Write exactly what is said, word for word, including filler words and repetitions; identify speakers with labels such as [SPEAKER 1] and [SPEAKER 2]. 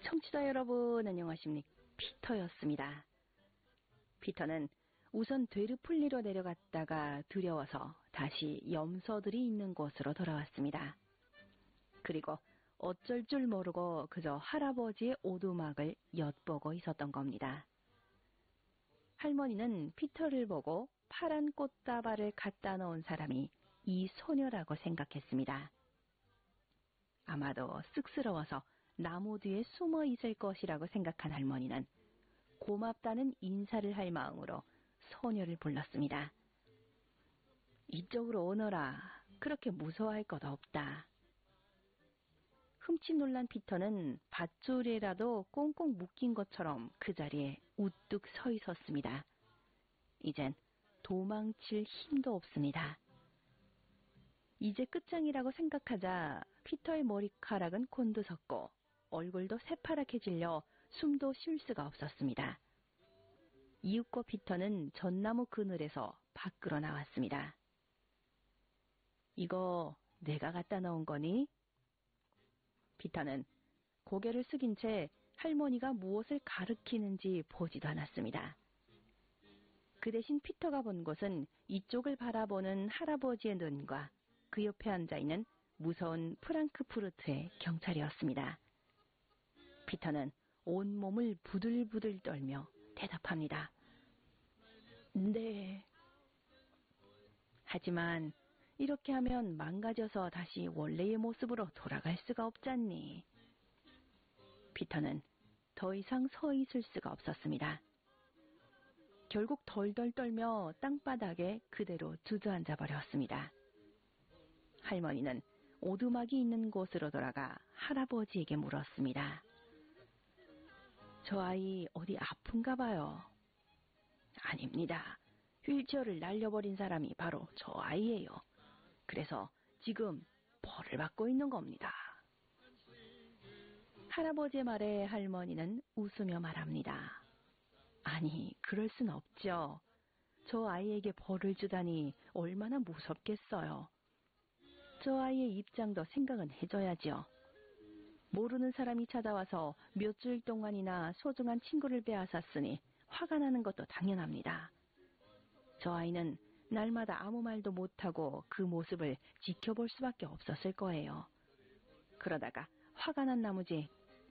[SPEAKER 1] 청취자 여러분 안녕하십니까? 피터였습니다. 피터는 우선 되르풀리로 내려갔다가 두려워서 다시 염소들이 있는 곳으로 돌아왔습니다. 그리고 어쩔 줄 모르고 그저 할아버지의 오두막을 엿보고 있었던 겁니다. 할머니는 피터를 보고 파란 꽃다발을 갖다 놓은 사람이 이 소녀라고 생각했습니다. 아마도 쑥스러워서 나무 뒤에 숨어 있을 것이라고 생각한 할머니는 고맙다는 인사를 할 마음으로 소녀를 불렀습니다. 이쪽으로 오너라. 그렇게 무서워할 것 없다. 흠칫 놀란 피터는 밧줄이라도 꽁꽁 묶인 것처럼 그 자리에 우뚝 서 있었습니다. 이젠 도망칠 힘도 없습니다. 이제 끝장이라고 생각하자 피터의 머리카락은 곤두섰고 얼굴도 새파랗게 질려 숨도 쉴 수가 없었습니다. 이윽고 피터는 전나무 그늘에서 밖으로 나왔습니다. 이거 내가 갖다 놓은 거니? 피터는 고개를 숙인 채 할머니가 무엇을 가리키는지 보지도 않았습니다. 그 대신 피터가 본 곳은 이쪽을 바라보는 할아버지의 눈과 그 옆에 앉아있는 무서운 프랑크푸르트의 경찰이었습니다. 피터는 온몸을 부들부들 떨며 대답합니다. 네. 하지만 이렇게 하면 망가져서 다시 원래의 모습으로 돌아갈 수가 없잖니. 피터는 더 이상 서 있을 수가 없었습니다. 결국 덜덜 떨며 땅바닥에 그대로 주저앉아 버렸습니다. 할머니는 오두막이 있는 곳으로 돌아가 할아버지에게 물었습니다. 저 아이 어디 아픈가 봐요. 아닙니다. 휠체어를 날려버린 사람이 바로 저 아이예요. 그래서 지금 벌을 받고 있는 겁니다. 할아버지의 말에 할머니는 웃으며 말합니다. 아니, 그럴 순 없죠. 저 아이에게 벌을 주다니 얼마나 무섭겠어요. 저 아이의 입장도 생각은 해줘야지요. 모르는 사람이 찾아와서 몇 주일 동안이나 소중한 친구를 빼앗았으니 화가 나는 것도 당연합니다. 저 아이는 날마다 아무 말도 못하고 그 모습을 지켜볼 수밖에 없었을 거예요. 그러다가 화가 난 나머지